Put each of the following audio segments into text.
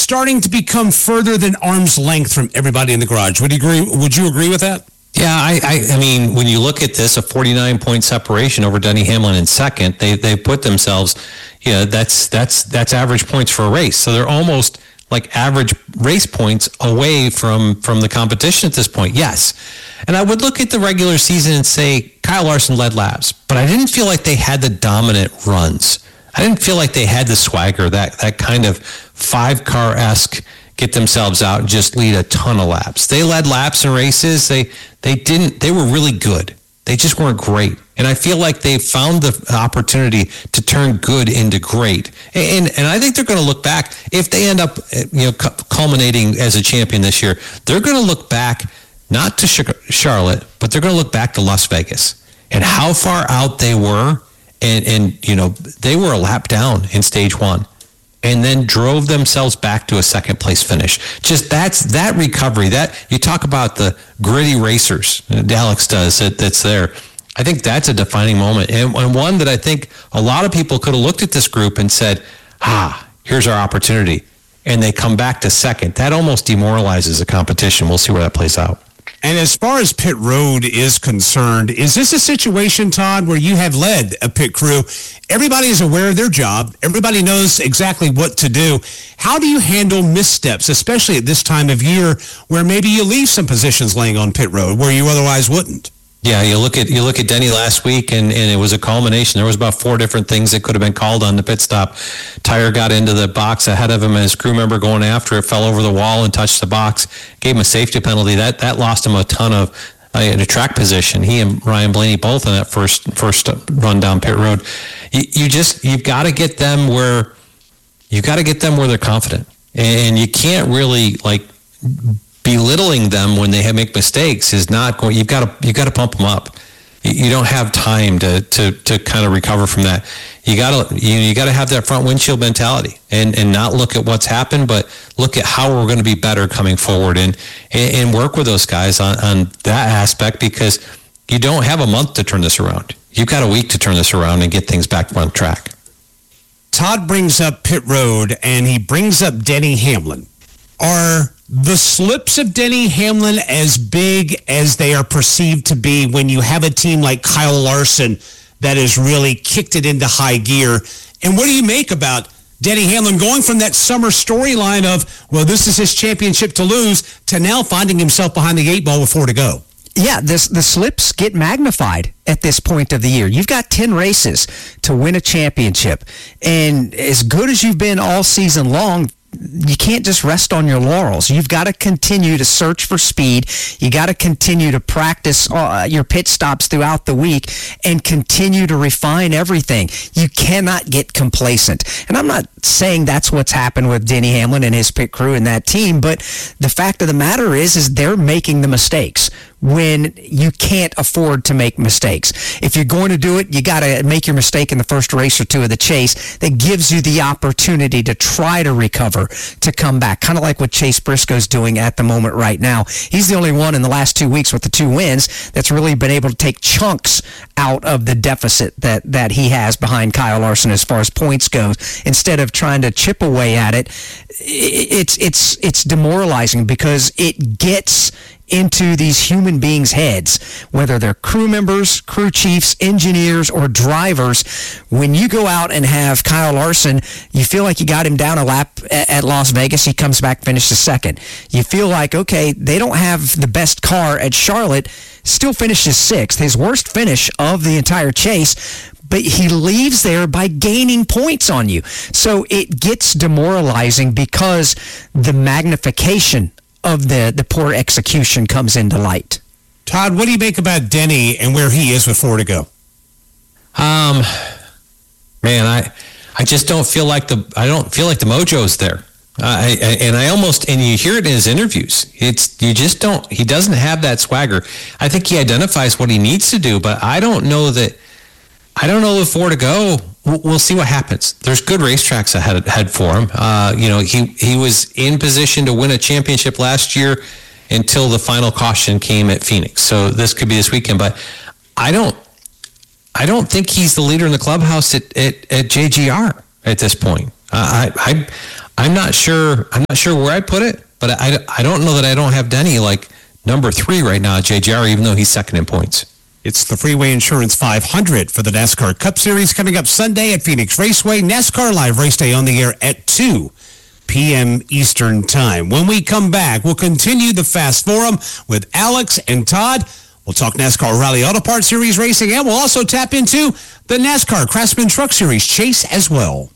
starting to become further than arm's length from everybody in the garage. Would you agree with that? Yeah, I mean, when you look at this, a 49-point separation over Denny Hamlin in second, they put themselves, that's average points for a race. So they're almost like average race points away from the competition at this point. Yes. And I would look at the regular season and say Kyle Larson led laps, but I didn't feel like they had the dominant runs. I didn't feel like they had the swagger, that kind of 5-car-esque get themselves out and just lead a ton of laps. They led laps in races. They were really good. They just weren't great. And I feel like they found the opportunity to turn good into great. And I think they're going to look back, if they end up culminating as a champion this year, they're going to look back not to Charlotte, but they're going to look back to Las Vegas and how far out they were. And they were a lap down in stage one and then drove themselves back to a second place finish. Just that recovery, that you talk about the gritty racers Alex does, that's there. I think that's a defining moment, and one that I think a lot of people could have looked at this group and said, here's our opportunity, and they come back to second. That almost demoralizes the competition. We'll see where that plays out. And as far as pit road is concerned, is this a situation, Todd, where you have led a pit crew? Everybody is aware of their job. Everybody knows exactly what to do. How do you handle missteps, especially at this time of year where maybe you leave some positions laying on pit road where you otherwise wouldn't? Yeah, you look at Denny last week, and it was a culmination. There was about 4 different things that could have been called on the pit stop. Tire got into the box ahead of him, and his crew member going after it fell over the wall and touched the box. Gave him a safety penalty. That lost him a ton of a track position. He and Ryan Blaney both on that first run down pit road. You've got to get them where they're confident, and you can't really belittling them when they make mistakes is not going. You've got to pump them up. You don't have time to kind of recover from that. You got to have that front windshield mentality and not look at what's happened, but look at how we're going to be better coming forward and work with those guys on that aspect, because you don't have a month to turn this around. You've got a week to turn this around and get things back on track. Todd brings up pit road and he brings up Denny Hamlin. Are the slips of Denny Hamlin as big as they are perceived to be when you have a team like Kyle Larson that has really kicked it into high gear? And what do you make about Denny Hamlin going from that summer storyline of, well, this is his championship to lose, to now finding himself behind the 8 ball with 4 to go? Yeah, the slips get magnified at this point of the year. You've got 10 races to win a championship. And as good as you've been all season long, you can't just rest on your laurels. You've got to continue to search for speed. You got to continue to practice your pit stops throughout the week and continue to refine everything. You cannot get complacent. And I'm not saying that's what's happened with Denny Hamlin and his pit crew and that team, but the fact of the matter is they're making the mistakes when you can't afford to make mistakes. If you're going to do it, you got to make your mistake in the first race or two of the chase. That gives you the opportunity to try to recover, to come back, kind of like what Chase Briscoe's doing at the moment right now. He's the only one in the last 2 weeks with the 2 wins that's really been able to take chunks out of the deficit that he has behind Kyle Larson as far as points goes. Instead of trying to chip away at it, it's demoralizing, because it gets into these human beings' heads, whether they're crew members, crew chiefs, engineers, or drivers. When you go out and have Kyle Larson, you feel like you got him down a lap at Las Vegas. He comes back, finishes second. You feel like, okay, they don't have the best car at Charlotte, still finishes 6th, his worst finish of the entire chase, but he leaves there by gaining points on you. So it gets demoralizing because the magnification of the poor execution comes into light. Todd, what do you make about Denny and where he is with 4 to go? Man, I just don't feel like the mojo's there. And you hear it in his interviews. He doesn't have that swagger. I think he identifies what he needs to do, but I don't know with 4 to go. We'll see what happens. There's good racetracks ahead for him. He was in position to win a championship last year until the final caution came at Phoenix. So this could be this weekend, but I don't think he's the leader in the clubhouse at JGR at this point. I'm not sure where I put it, but I don't know that I don't have Denny like number 3 right now at JGR, even though he's second in points. It's the Freeway Insurance 500 for the NASCAR Cup Series coming up Sunday at Phoenix Raceway. NASCAR Live Race Day on the air at 2 p.m. Eastern Time. When we come back, we'll continue the Fast Forum with Alex and Todd. We'll talk NASCAR Rally Auto Parts Series racing, and we'll also tap into the NASCAR Craftsman Truck Series chase as well.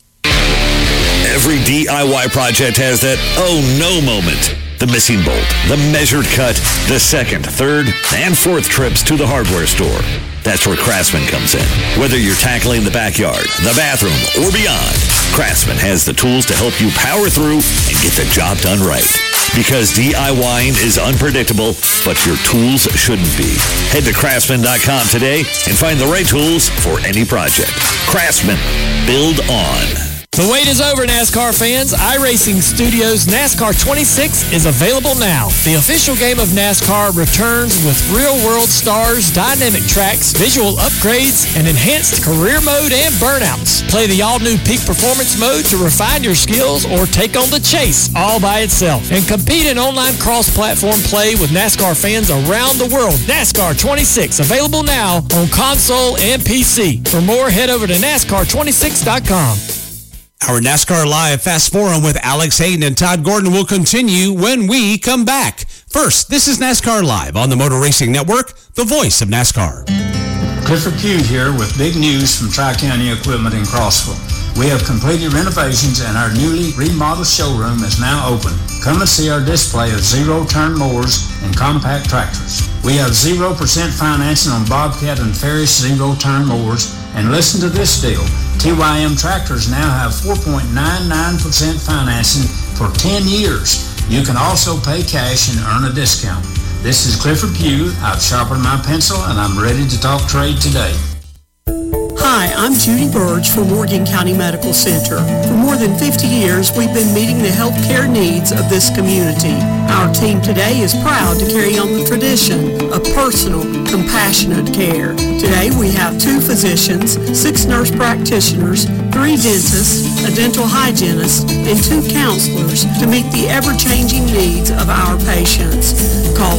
Every DIY project has that oh no moment. The missing bolt, the measured cut, the second, third, and fourth trips to the hardware store. That's where Craftsman comes in. Whether you're tackling the backyard, the bathroom, or beyond, Craftsman has the tools to help you power through and get the job done right. Because DIYing is unpredictable, but your tools shouldn't be. Head to Craftsman.com today and find the right tools for any project. Craftsman. Build on. The wait is over, NASCAR fans. iRacing Studios NASCAR 26 is available now. The official game of NASCAR returns with real-world stars, dynamic tracks, visual upgrades, and enhanced career mode and burnouts. Play the all-new Peak Performance mode to refine your skills or take on the chase all by itself. And compete in online cross-platform play with NASCAR fans around the world. NASCAR 26, available now on console and PC. For more, head over to NASCAR26.com. Our NASCAR Live Fast Forum with Alex Hayden and Todd Gordon will continue when we come back. First, this is NASCAR Live on the Motor Racing Network, the voice of NASCAR. Clifford Pugh here with big news from Tri-County Equipment in Crossville. We have completed renovations and our newly remodeled showroom is now open. Come and see our display of zero-turn mowers and compact tractors. We have 0% financing on Bobcat and Ferris zero-turn mowers. And listen to this deal. TYM tractors now have 4.99% financing for 10 years. You can also pay cash and earn a discount. This is Clifford Pugh. I've sharpened my pencil and I'm ready to talk trade today. Hi, I'm Judy Burge from Morgan County Medical Center. For more than 50 years, we've been meeting the healthcare needs of this community. Our team today is proud to carry on the tradition of personal, compassionate care. Today, we have 2 physicians, 6 nurse practitioners, 3 dentists, a dental hygienist, and 2 counselors to meet the ever-changing needs of our patients. Call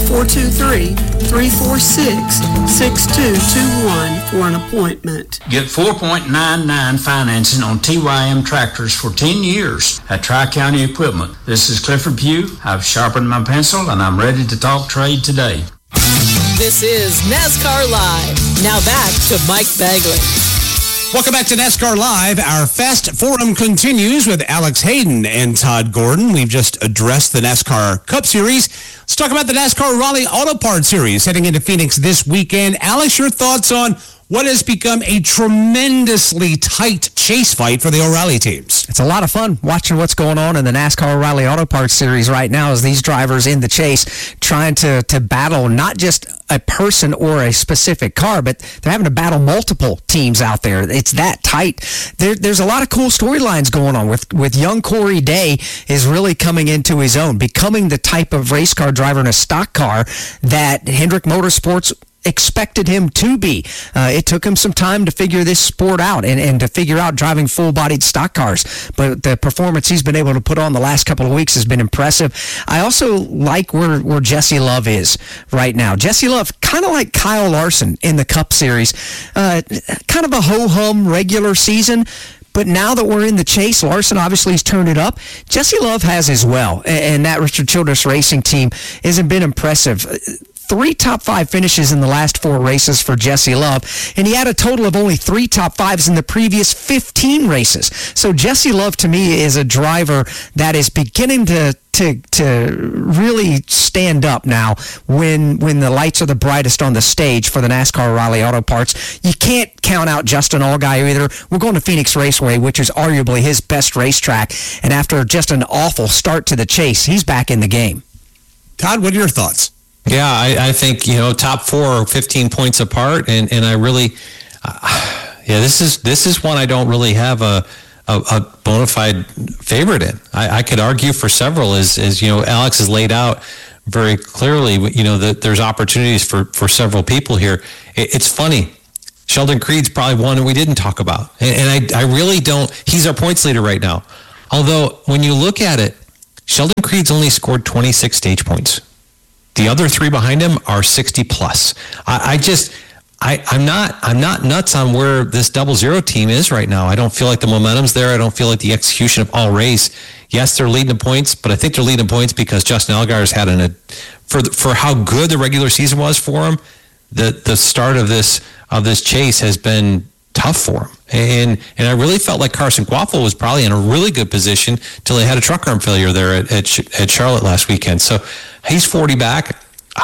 423-346-6221 for an appointment. Get 4.99 financing on TYM tractors for 10 years at Tri-County Equipment. This is Clifford Pugh. I've sharpened my pencil and I'm ready to talk trade today. This is NASCAR Live. Now back to Mike Bagley. Welcome back to NASCAR Live. Our Fast Forum continues with Alex Hayden and Todd Gordon. We've just addressed the NASCAR Cup Series. Let's talk about the NASCAR Rally Auto Parts Series heading into Phoenix this weekend. Alex, your thoughts on what has become a tremendously tight chase fight for the O'Reilly teams? It's a lot of fun watching what's going on in the NASCAR Rally Auto Parts Series right now as these drivers in the chase trying to battle not just a person or a specific car, but they're having to battle multiple teams out there. It's that tight. There's a lot of cool storylines going on with young Corey Day is really coming into his own, becoming the type of race car driver in a stock car that Hendrick Motorsports expected him to be. It took him some time to figure this sport out and to figure out driving full-bodied stock cars. But the performance he's been able to put on the last couple of weeks has been impressive. I also like where Jesse Love is right now. Jesse Love, kind of like Kyle Larson in the Cup Series, kind of a ho-hum regular season. But now that we're in the chase, Larson obviously has turned it up. Jesse Love has as well. And that Richard Childress Racing team hasn't been impressive. 3 top 5 finishes in the last 4 races for Jesse Love, and he had a total of only 3 top 5s in the previous 15 races. So Jesse Love, to me, is a driver that is beginning to really stand up now when the lights are the brightest on the stage for the NASCAR Rally Auto Parts. You can't count out Justin Allgaier either. We're going to Phoenix Raceway, which is arguably his best racetrack, and after just an awful start to the chase, he's back in the game. Todd, what are your thoughts? Yeah, I think, top 4 are 15 points apart, and I really, this is one I don't really have a bona fide favorite in. I could argue for several, as Alex has laid out very clearly, that there's opportunities for several people here. It's funny. Sheldon Creed's probably one that we didn't talk about, and I really don't. He's our points leader right now. Although, when you look at it, Sheldon Creed's only scored 26 stage points. The other three behind him are 60 plus. I'm not nuts on where this 00 team is right now. I don't feel like the momentum's there. I don't feel like the execution of all race. Yes, they're leading the points, but I think they're leading the points because Justin Allgaier's had for how good the regular season was for him. The start of this chase has been tough for him, and I really felt like Carson Quaffle was probably in a really good position till he had a truck arm failure there at Charlotte last weekend. So he's 40 back.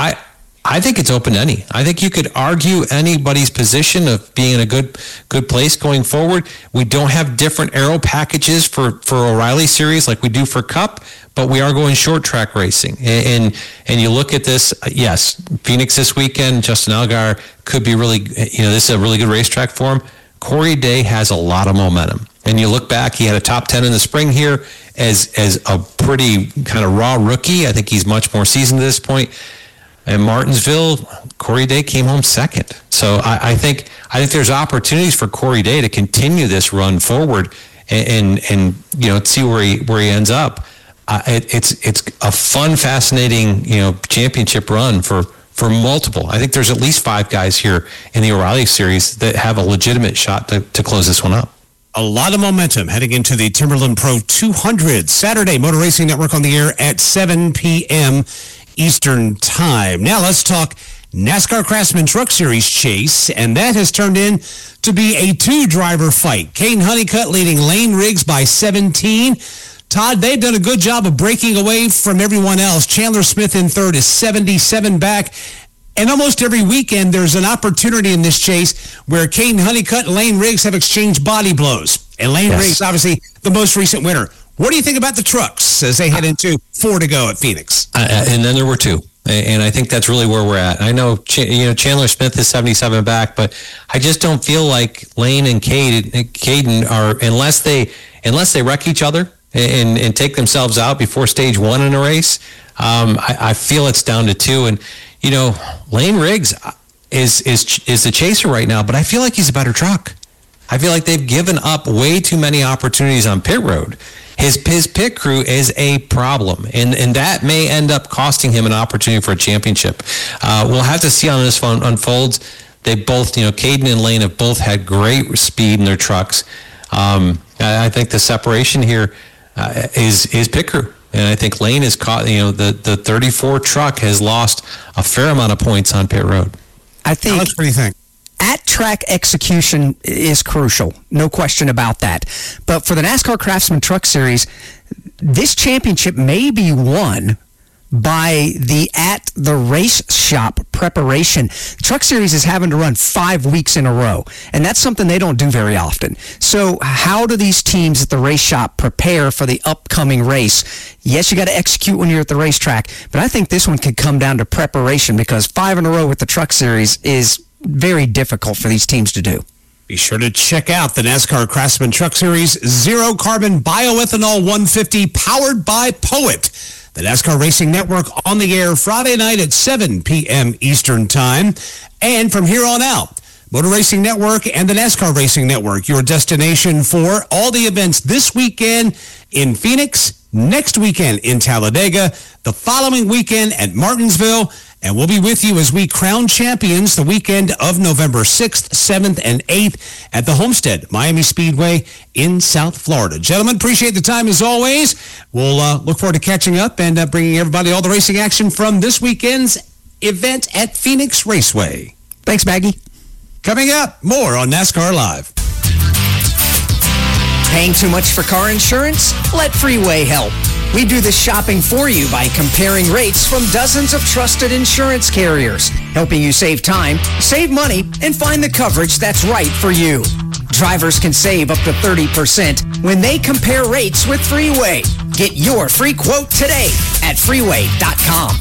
I think it's open to any. I think you could argue anybody's position of being in a good place going forward. We don't have different aero packages for O'Reilly Series like we do for Cup, but we are going short track racing. And you look at this, yes, Phoenix this weekend, Justin Allgaier could be really, this is a really good racetrack for him. Corey Day has a lot of momentum. And you look back, he had a top 10 in the spring here as a pretty kind of raw rookie. I think he's much more seasoned at this point. In Martinsville, Corey Day came home second. So I think there's opportunities for Corey Day to continue this run forward and see where he ends up. It's a fun, fascinating championship run for multiple. I think there's at least 5 guys here in the O'Reilly Series that have a legitimate shot to close this one up. A lot of momentum heading into the Timberland Pro 200 Saturday. Motor Racing Network on the air at 7 p.m. Eastern Time. Now let's talk NASCAR Craftsman Truck Series chase, and that has turned in to be a 2-driver fight. Caden Honeycutt leading Lane Riggs by 17. Todd, they've done a good job of breaking away from everyone else. Chandler Smith in third is 77 back. And almost every weekend, there's an opportunity in this chase where Caden Honeycutt and Lane Riggs have exchanged body blows. And Lane Riggs, obviously, the most recent winner. What do you think about the trucks as they head into 4 to go at Phoenix? And then there were 2. And I think that's really where we're at. I know, Chandler Smith is 77 back, but I just don't feel like Lane and Caden are, unless they wreck each other and take themselves out before stage 1 in a race, I feel it's down to 2. And, Lane Riggs is the chaser right now, but I feel like he's a better truck. I feel like they've given up way too many opportunities on pit road. His pit crew is a problem, and that may end up costing him an opportunity for a championship. We'll have to see how this one unfolds. They both, Caden and Lane have both had great speed in their trucks. I think the separation here is pit crew. And I think Lane has caught, the 34 truck has lost a fair amount of points on pit road. I think. Alex, what do you think? At-track execution is crucial, no question about that. But for the NASCAR Craftsman Truck Series, this championship may be won by the at-the-race shop preparation. The Truck Series is having to run 5 weeks in a row, and that's something they don't do very often. So how do these teams at the race shop prepare for the upcoming race? Yes, you got to execute when you're at the racetrack, but I think this one could come down to preparation because 5 in a row with the Truck Series is very difficult for these teams to do. Be sure to check out the NASCAR Craftsman Truck Series Zero Carbon Bioethanol 150 powered by Poet. The NASCAR Racing Network on the air Friday night at 7 p.m. Eastern Time. And from here on out, Motor Racing Network and the NASCAR Racing Network, your destination for all the events this weekend in Phoenix, next weekend in Talladega, the following weekend at Martinsville. And we'll be with you as we crown champions the weekend of November 6th, 7th, and 8th at the Homestead Miami Speedway in South Florida. Gentlemen, appreciate the time as always. We'll look forward to catching up and bringing everybody all the racing action from this weekend's event at Phoenix Raceway. Thanks, Maggie. Coming up, more on NASCAR Live. Paying too much for car insurance? Let Freeway help. We do the shopping for you by comparing rates from dozens of trusted insurance carriers, helping you save time, save money, and find the coverage that's right for you. Drivers can save up to 30% when they compare rates with Freeway. Get your free quote today at freeway.com.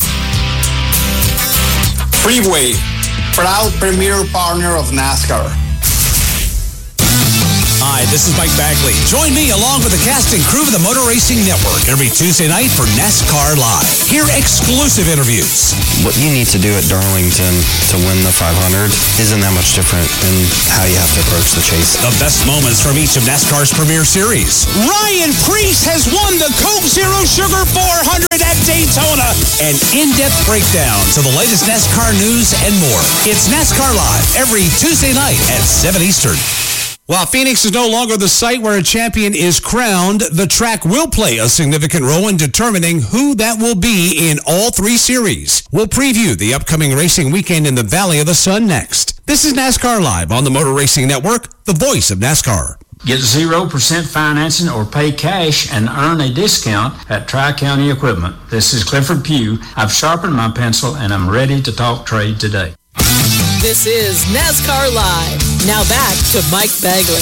Freeway, proud premier partner of NASCAR. Hi, Hi, this is Mike Bagley. Join me along with the cast and crew of the Motor Racing Network every Tuesday night for NASCAR Live. Hear exclusive interviews. What you need to do at Darlington to win the 500 isn't that much different than how you have to approach the chase. The best moments from each of NASCAR's premier series. Ryan Preece has won the Coke Zero Sugar 400 at Daytona. An in-depth breakdown to the latest NASCAR news and more. It's NASCAR Live every Tuesday night at 7 Eastern. While Phoenix is no longer the site where a champion is crowned, the track will play a significant role in determining who that will be in all three series. We'll preview the upcoming racing weekend in the Valley of the Sun next. This is NASCAR Live on the Motor Racing Network, the voice of NASCAR. Get 0% financing or pay cash and earn a discount at Tri-County Equipment. This is Clifford Pugh. I've sharpened my pencil and I'm ready to talk trade today. This is NASCAR Live. Now back to Mike Bagley.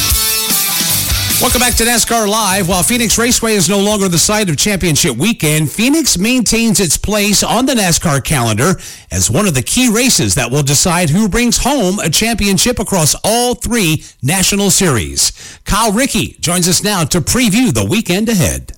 Welcome back to NASCAR Live. While Phoenix Raceway is no longer the site of championship weekend, Phoenix maintains its place on the NASCAR calendar as one of the key races that will decide who brings home a championship across all three national series. Kyle Rickey joins us now to preview the weekend ahead.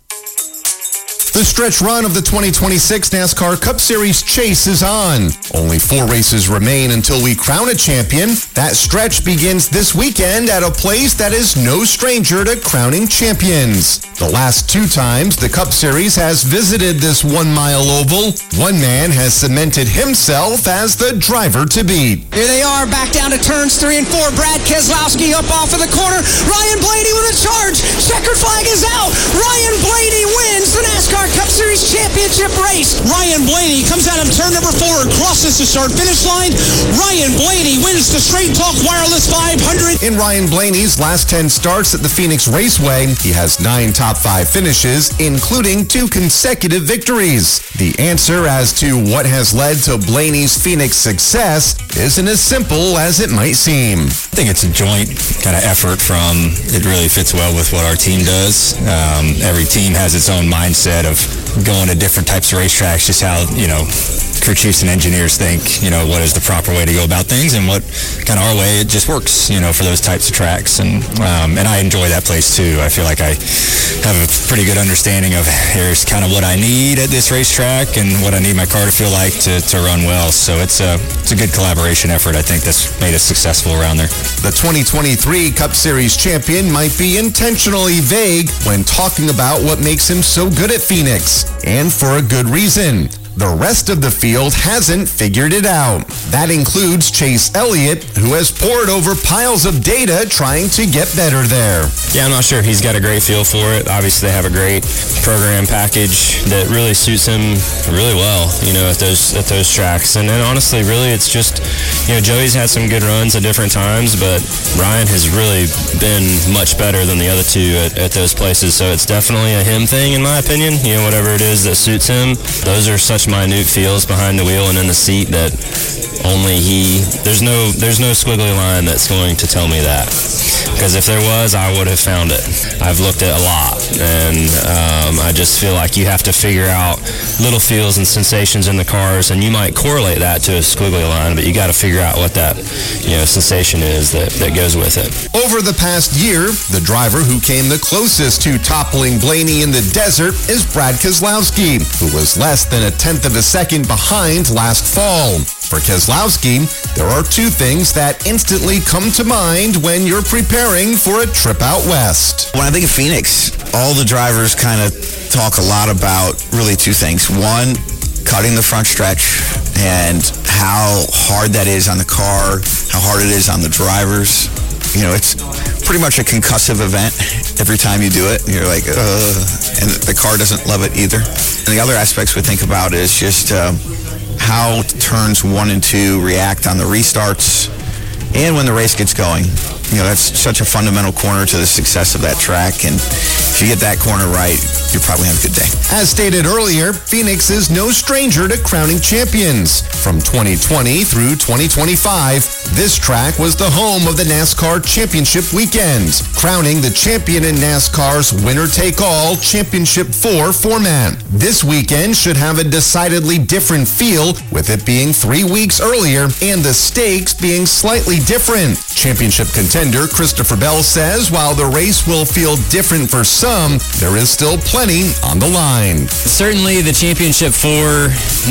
The stretch run of the 2026 NASCAR Cup Series chase is on. Only 4 races remain until we crown a champion. That stretch begins this weekend at a place that is no stranger to crowning champions. The last 2 times the Cup Series has visited this 1-mile oval, one man has cemented himself as the driver to beat. Here they are, back down to turns 3 and 4. Brad Keselowski up off of the corner. Ryan Blaney with a charge. Checkered flag is out. Ryan Blaney wins the NASCAR Cup Series championship race. Ryan Blaney comes out of turn number 4 and crosses the start-finish line. Ryan Blaney wins the Straight Talk Wireless 500. In Ryan Blaney's last 10 starts at the Phoenix Raceway, he has 9 top 5 finishes, including 2 consecutive victories. The answer as to what has led to Blaney's Phoenix success isn't as simple as it might seem. I think it's a joint kind of effort from, it really fits well with what our team does. Every team has its own mindset of going to different types of racetracks, just how, crew chiefs and engineers think, what is the proper way to go about things, and what kind of our way, it just works, for those types of tracks. And I enjoy that place too. I feel like I have a pretty good understanding of here's kind of what I need at this racetrack and what I need my car to feel like to run well. So it's a good collaboration effort. I think that's made us successful around there. The 2023 Cup Series champion might be intentionally vague when talking about what makes him so good at Phoenix, and for a good reason. The rest of the field hasn't figured it out. That includes Chase Elliott, who has pored over piles of data trying to get better there. Yeah, I'm not sure. He's got a great feel for it. Obviously, they have a great program package that really suits him really well, at those tracks. And then honestly, really, it's just, Joey's had some good runs at different times, but Ryan has really been much better than the other two at those places. So it's definitely a him thing, in my opinion. Whatever it is that suits him. Those are such minute feels behind the wheel and in the seat that only there's no squiggly line that's going to tell me that. Because if there was, I would have found it. I've looked at a lot, and I just feel like you have to figure out little feels and sensations in the cars, and you might correlate that to a squiggly line, but you got to figure out what that sensation is that goes with it. Over the past year, the driver who came the closest to toppling Blaney in the desert is Brad Keselowski, who was less than a tenth of a second behind last fall. For Keselowski, there are 2 things that instantly come to mind when you're preparing for a trip out west. When I think of Phoenix, all the drivers kind of talk a lot about really 2 things. One, cutting the front stretch and how hard that is on the car, how hard it is on the drivers. It's pretty much a concussive event every time you do it. You're like, and the car doesn't love it either. And the other aspects we think about is just how turns 1 and 2 react on the restarts and when the race gets going. That's such a fundamental corner to the success of that track, and if you get that corner right, you'll probably have a good day. As stated earlier, Phoenix is no stranger to crowning champions. From 2020 through 2025, This track was the home of the NASCAR Championship Weekend, crowning the champion in NASCAR's winner-take-all Championship 4 format. This weekend should have a decidedly different feel, with it being 3 weeks earlier and the stakes being slightly different. Championship contender Christopher Bell says while the race will feel different for some, there is still plenty on the line. Certainly the Championship 4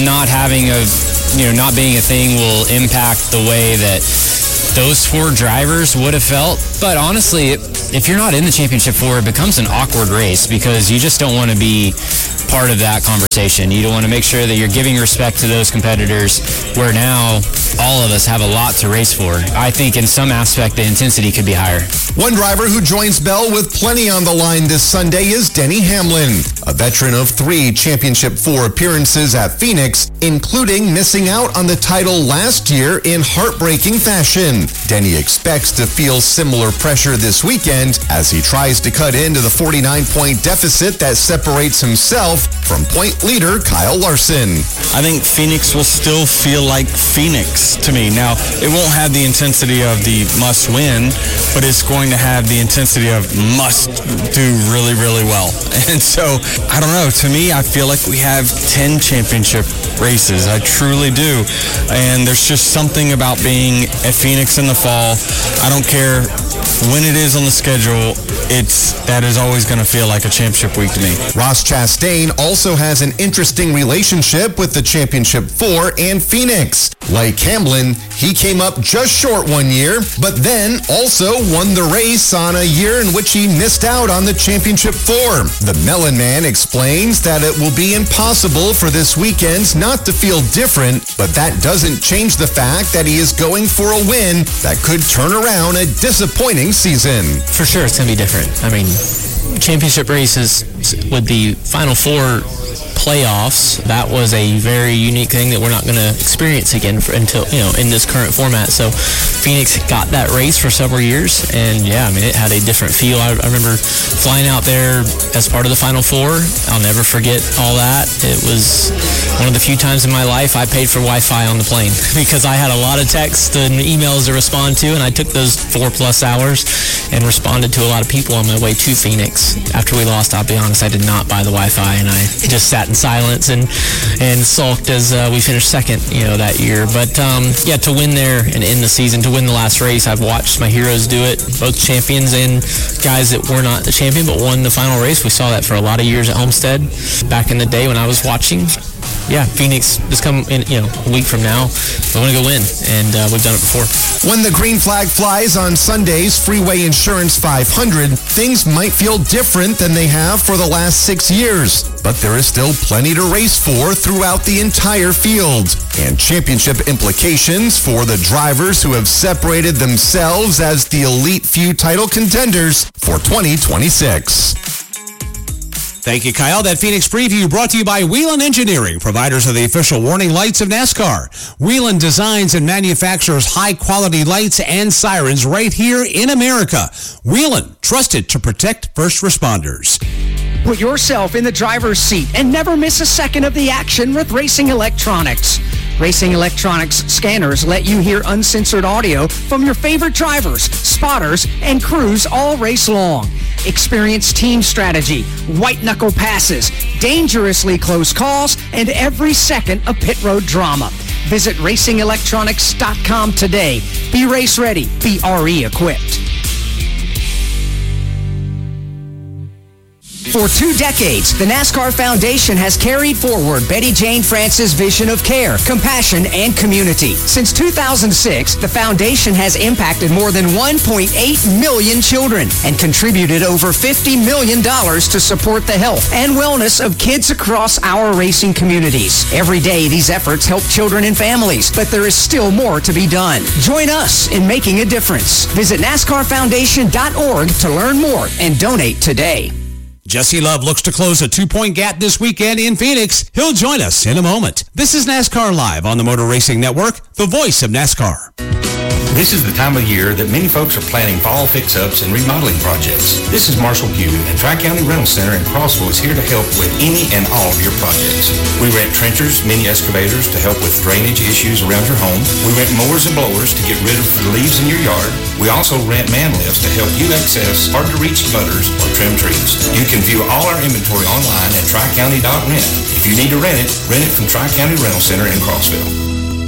not being a thing will impact the way that those 4 drivers would have felt. But honestly, if you're not in the Championship 4, it becomes an awkward race because you just don't want to be part of that conversation. You don't want to make sure that you're giving respect to those competitors where now all of us have a lot to race for. I think in some aspect the intensity could be higher. One driver who joins Bell with plenty on the line this Sunday is Denny Hamlin, a veteran of 3 Championship 4 appearances at Phoenix, including missing out on the title last year in heartbreaking fashion. Denny expects to feel similar pressure this weekend as he tries to cut into the 49-point deficit that separates himself from point leader Kyle Larson. I think Phoenix will still feel like Phoenix to me. Now, it won't have the intensity of the must win, but it's going to have the intensity of must do really, really well. And so, I don't know. To me, I feel like we have 10 championship races. I truly do. And there's just something about being at Phoenix in the fall. I don't care when it is on the schedule, that is always going to feel like a championship week to me. Ross Chastain also has an interesting relationship with the Championship 4 and Phoenix. Like Hamlin, he came up just short one year, but then also won the race on a year in which he missed out on the Championship 4. The Melon Man explains that it will be impossible for this weekend not to feel different, but that doesn't change the fact that he is going for a win that could turn around a disappointing season. For sure, it's going to be different. I mean, championship races with the Final Four playoffs, that was a very unique thing that we're not going to experience again until in this current format. So Phoenix got that race for several years, and yeah, I mean, it had a different feel. I remember flying out there as part of the Final Four. I'll never forget all that. It was one of the few times in my life I paid for Wi-Fi on the plane because I had a lot of texts and emails to respond to, and I took those 4+ hours and responded to a lot of people on my way to Phoenix. After we lost, I'll be honest, I did not buy the Wi-Fi, and I just sat in silence and sulked as we finished second, that year. But yeah, to win there and end the season, to win the last race, I've watched my heroes do it, both champions and guys that were not the champion but won the final race. We saw that for a lot of years at Homestead back in the day when I was watching. Yeah, Phoenix just come in, a week from now. We want to go win, and we've done it before. When the green flag flies on Sunday's Freeway Insurance 500, things might feel different than they have for the last 6 years. But there is still plenty to race for throughout the entire field, and championship implications for the drivers who have separated themselves as the elite few title contenders for 2026. Thank you, Kyle. That Phoenix preview brought to you by Whelen Engineering, providers of the official warning lights of NASCAR. Whelen designs and manufactures high-quality lights and sirens right here in America. Whelen, trusted to protect first responders. Put yourself in the driver's seat and never miss a second of the action with Racing Electronics. Racing Electronics scanners let you hear uncensored audio from your favorite drivers, spotters, and crews all race long. Experience team strategy, white-knuckle passes, dangerously close calls, and every second of pit road drama. Visit RacingElectronics.com today. Be race ready. Be RE equipped. For 2 decades, the NASCAR Foundation has carried forward Betty Jane France's vision of care, compassion, and community. Since 2006, the foundation has impacted more than 1.8 million children and contributed over $50 million to support the health and wellness of kids across our racing communities. Every day, these efforts help children and families, but there is still more to be done. Join us in making a difference. Visit NASCARFoundation.org to learn more and donate today. Jesse Love looks to close a 2-point gap this weekend in Phoenix. He'll join us in a moment. This is NASCAR Live on the Motor Racing Network, the voice of NASCAR. This is the time of year that many folks are planning fall fix-ups and remodeling projects. This is Marshall Pugh, and Tri-County Rental Center in Crossville is here to help with any and all of your projects. We rent trenchers, mini excavators to help with drainage issues around your home. We rent mowers and blowers to get rid of the leaves in your yard. We also rent man lifts to help you access hard-to-reach butters or trim trees. You can view all our inventory online at tricounty.rent. If you need to rent it from Tri-County Rental Center in Crossville.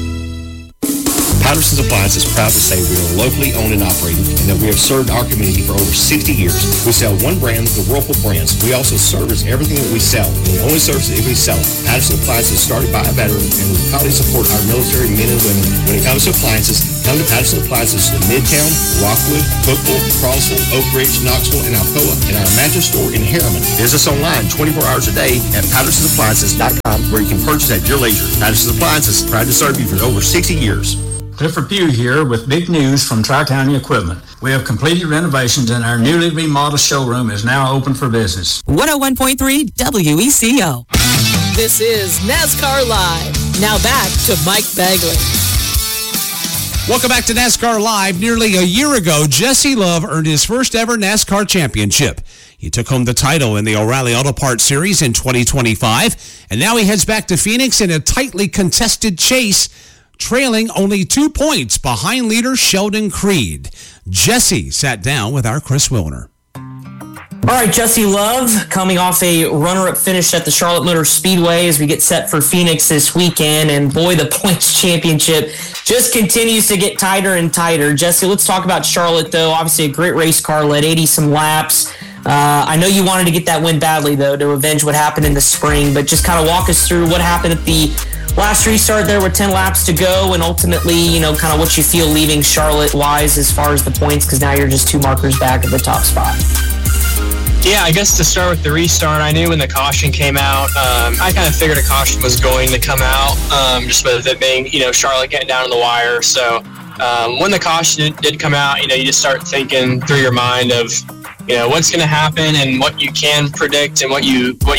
Patterson's Appliance is proud to say we are locally owned and operated and that we have served our community for over 60 years. We sell one brand, the Whirlpool brands. We also service everything that we sell, and we only service it if we sell it. Patterson Appliances started by a veteran, and we proudly support our military men and women. When it comes to appliances, come to Patterson Appliances in Midtown, Rockwood, Cookville, Crossville, Oak Ridge, Knoxville, and Alcoa, and our mattress store in Harriman. Visit us online 24 hours a day at PattersonAppliances.com, where you can purchase at your leisure. Patterson's Appliances, proud to serve you for over 60 years. Clifford Pugh here with big news from Tri-County Equipment. We have completed renovations and our newly remodeled showroom is now open for business. 101.3 WECO. This is NASCAR Live. Now back to Mike Bagley. Welcome back to NASCAR Live. Nearly a year ago, Jesse Love earned his first ever NASCAR championship. He took home the title in the O'Reilly Auto Parts Series in 2025, and now he heads back to Phoenix in a tightly contested chase, trailing only 2 points behind leader Sheldon Creed. Jesse sat down with our Chris Wilner. All right, Jesse Love coming off a runner-up finish at the Charlotte Motor Speedway as we get set for Phoenix this weekend. And boy, the points championship just continues to get tighter and tighter. Jesse, let's talk about Charlotte, though. Obviously, a great race car, led 80-some laps. I know you wanted to get that win badly, though, to avenge what happened in the spring. But just kind of walk us through what happened at the last restart there with 10 laps to go, and ultimately, kind of what you feel leaving Charlotte-wise as far as the points, because now you're just 2 markers back at the top spot. Yeah, I guess to start with the restart, I knew when the caution came out, I kind of figured a caution was going to come out, just with it being, Charlotte getting down to the wire. So when the caution did come out, you just start thinking through your mind of, what's going to happen and what you can predict and what you